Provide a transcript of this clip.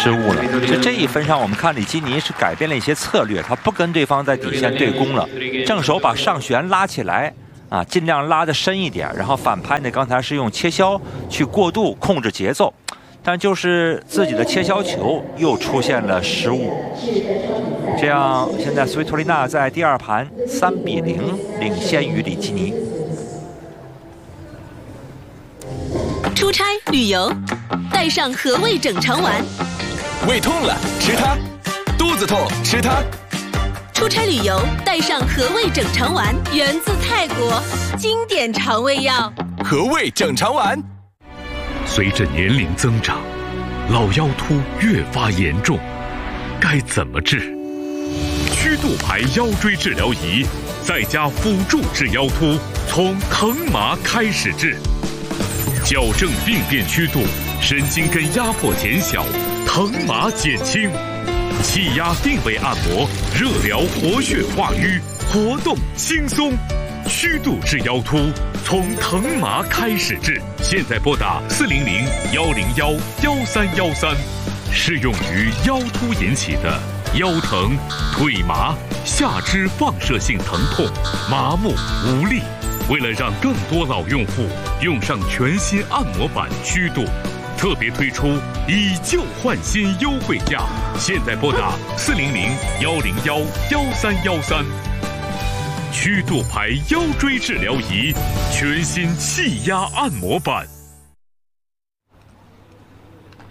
失误了。就这一分上，我们看里基尼是改变了一些策略，他不跟对方在底线对攻了，正手把上旋拉起来啊，尽量拉得深一点，然后反拍呢，刚才是用切削去过度控制节奏，但就是自己的切削球又出现了失误。这样，现在斯维托利娜在第二盘3-0领先于里基尼。 出差旅游，带上和味整肠丸。 胃痛了吃它，肚子痛吃它。 出差旅游带上和味整肠丸，源自泰国，经典肠胃药。 和味整肠丸。 随着年龄增长，老腰突越发严重，该怎么治？曲度牌腰椎治疗仪，再加辅助治腰突，从疼麻开始治。矫正病变曲度，神经根压迫减小，疼麻减轻。气压定位按摩，热疗活血化瘀，活动轻松。曲度治腰突，从疼麻开始治。现在拨打400-101-1313，适用于腰突引起的腰疼、腿麻、下肢放射性疼痛、麻木无力。为了让更多老用户用上全新按摩板曲度，特别推出以旧换新优惠价。现在拨打400-101-1313。曲度牌腰椎治疗仪，全新气压按摩板。